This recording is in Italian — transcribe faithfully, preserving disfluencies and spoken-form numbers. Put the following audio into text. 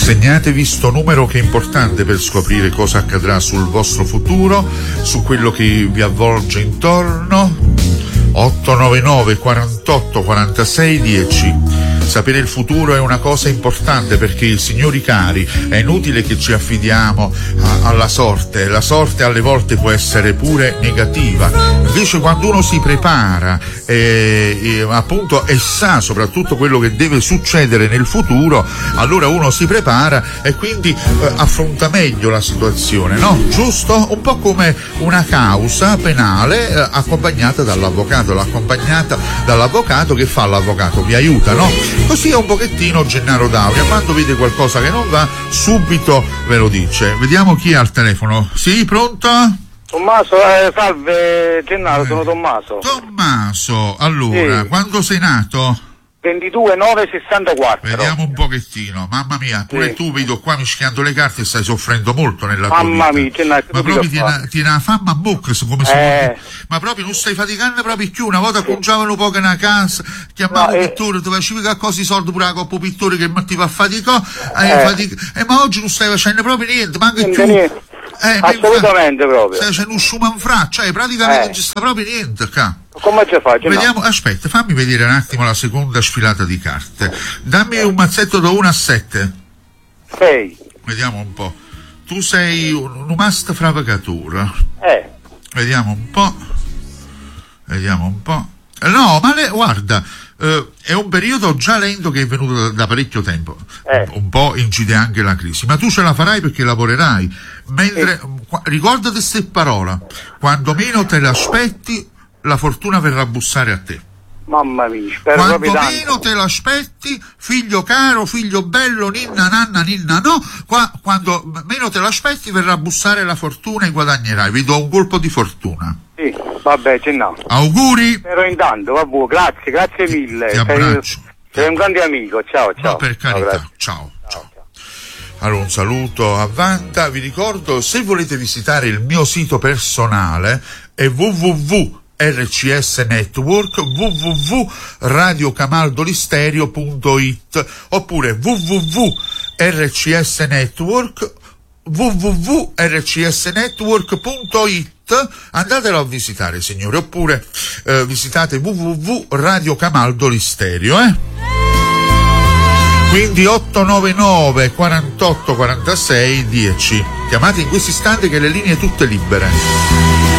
Segnatevi sto numero che è importante per scoprire cosa accadrà sul vostro futuro, su quello che vi avvolge intorno. otto nove nove quarantotto quarantasei dieci. Sapere il futuro è una cosa importante perché, signori cari, è inutile che ci affidiamo a, alla sorte. La sorte alle volte può essere pure negativa. Invece quando uno si prepara e, e appunto e sa soprattutto quello che deve succedere nel futuro, allora uno si prepara e quindi eh, affronta meglio la situazione, no? Giusto? Un po' come una causa penale eh, accompagnata dall'avvocato, l'accompagnata dall'avvocato che fa l'avvocato, vi aiuta, no? Così è un pochettino Gennaro D'Auria, quando vede qualcosa che non va subito ve lo dice. Vediamo chi è al telefono. Sì, pronto? Tommaso, eh, salve Gennaro, eh. sono Tommaso. Tommaso, allora, sì. Quando sei nato? ventidue nove sessantaquattro. Vediamo un pochettino, mamma mia, pure sì. Tu vedo qua mischiando le carte e stai soffrendo molto nella tua mamma vita. Mia, ma proprio ti una fama a bocca, come eh. si ma proprio non stai faticando proprio più. Una volta sì. Conciavano poco una casa, chiamavo no, pittore, eh. tu facevi che cosa i soldi pure la coppa pittore che mettiva a faticare, eh. fatic- eh, ma oggi non stai facendo proprio niente, manca niente, più. Niente. Eh, assolutamente proprio. Stai facendo un schumanfra, cioè praticamente eh. non ci sta proprio niente qua. Come ci faccio? Vediamo, no? Aspetta, fammi vedere un attimo la seconda sfilata di carte. Dammi un mazzetto da uno a sette. sei. Vediamo un po'. Tu sei un umast fravacatura. Eh. Vediamo un po'. Vediamo un po'. No, ma le, guarda, eh, è un periodo già lento che è venuto da, da parecchio tempo. Eh. Un, un po' incide anche la crisi, ma tu ce la farai perché lavorerai. Mentre, eh. qu- ricordati queste parole, quando meno te l'aspetti, la fortuna verrà a bussare a te. Mamma mia, spero quando proprio tanto. Meno te l'aspetti, figlio caro, figlio bello, ninna nanna ninna no, qua, quando meno te l'aspetti verrà a bussare la fortuna e guadagnerai. Vi do un colpo di fortuna. Sì, vabbè, c'è no. Auguri. Però intanto, vabbè, grazie, grazie ti, mille. Ti abbraccio. Sei, sei un grande amico, ciao, ciao. No, per carità, ciao, ciao. ciao. Allora, un saluto a Vanta. Vi ricordo, se volete visitare il mio sito personale è w w w punto r c s network w w w punto radio camaldolistereo punto i t oppure w w w punto r c s network w w w punto r c s network punto i t. Andatelo a visitare, signore, oppure eh, visitate w w w punto radio camaldolistereo, eh? Quindi otto nove nove quarantotto quarantasei dieci. Chiamate in questo istante che le linee tutte libere.